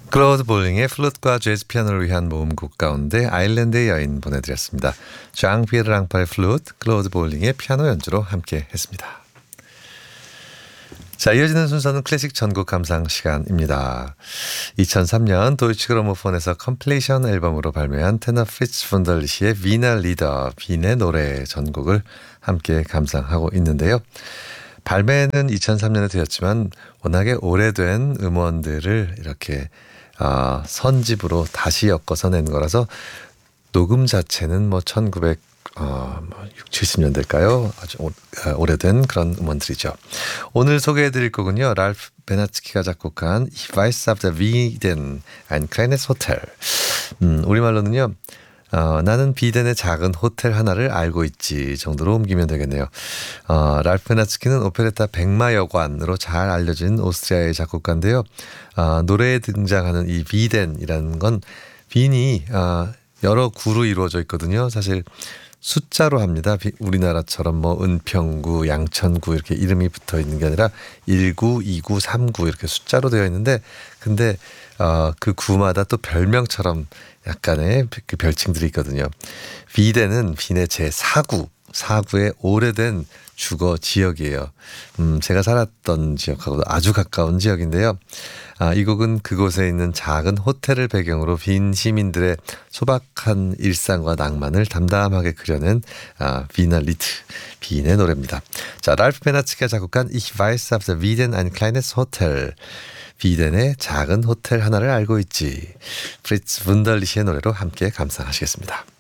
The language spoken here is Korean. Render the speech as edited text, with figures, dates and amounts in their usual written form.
클로드 볼링의 플룻과 재즈 피아노를 위한 모음곡 가운데 아일랜드의 여인 보내드렸습니다. 장 피에르 랑파의 플룻, 클로드 볼링의 피아노 연주로 함께 했습니다. 자, 이어지는 순서는 클래식 전곡 감상 시간입니다. 2003년 도이치 그라모폰에서 컴플레이션 앨범으로 발매한 테너 프리츠 분덜리시의 위너 리더 빈의 노래 전곡을 함께 감상하고 있는데요. 발매는 2003년에 되었지만 워낙에 오래된 음원들을 이렇게 선집으로 다시 엮어서 낸 거라서 녹음 자체는 뭐 1960, 70년대일까요? 아주 오래된 그런 음원들이죠. 오늘 소개해드릴 곡은요. 랄프 베나츠키가 작곡한 Ich weiß auf der Wieden ein kleines Hotel. 우리말로는요. 나는 비덴의 작은 호텔 하나를 알고 있지 정도로 옮기면 되겠네요. 랄프 베나츠키는 오페레타 백마여관으로 잘 알려진 오스트리아의 작곡가인데요. 노래에 등장하는 이 비덴이라는 건 빈이 여러 구로 이루어져 있거든요. 사실 숫자로 합니다. 우리나라처럼 뭐 은평구, 양천구 이렇게 이름이 붙어 있는 게 아니라 1구, 2구, 3구 이렇게 숫자로 되어 있는데 근데 그 구마다 또 별명처럼 약간의 그 별칭들이 있거든요. 비덴은 빈의 제4구, 4구의 오래된 주거 지역이에요. 제가 살았던 지역하고도 아주 가까운 지역인데요. 이 곡은 그곳에 있는 작은 호텔을 배경으로 빈 시민들의 소박한 일상과 낭만을 담담하게 그려낸 비너 리트, 빈의 노래입니다. 자, 랄프 베나츠키가 작곡한 Ich weiß auf der Wieden ein kleines Hotel. 비덴의 작은 호텔 하나를 알고 있지. 프리츠 분덜리시의 노래로 함께 감상하시겠습니다.